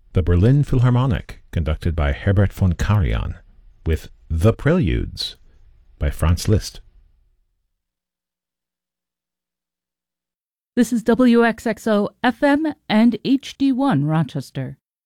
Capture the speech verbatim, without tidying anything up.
the Berlin Philharmonic, conducted by Herbert von Karajan, with The Preludes by Franz Liszt. This is W X X O F M and H D one Rochester.